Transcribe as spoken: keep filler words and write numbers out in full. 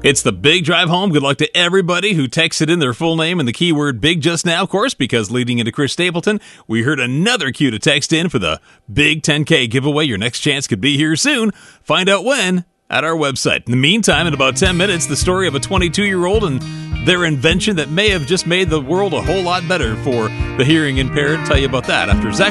It's the Big Drive Home. Good luck to everybody who texted in their full name and the keyword big just now, of course, because leading into Chris Stapleton, we heard another cue to text in for the Big ten K giveaway. Your next chance could be here soon. Find out when at our website. In the meantime, in about ten minutes, the story of a twenty-two-year-old and their invention that may have just made the world a whole lot better for the hearing impaired. Tell you about that after Zach